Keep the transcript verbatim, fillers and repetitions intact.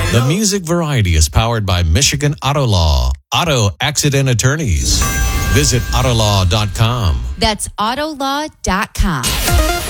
The Music Variety is powered by Michigan Auto Law. Auto Accident Attorneys. Visit autolaw dot com. That's autolaw dot com.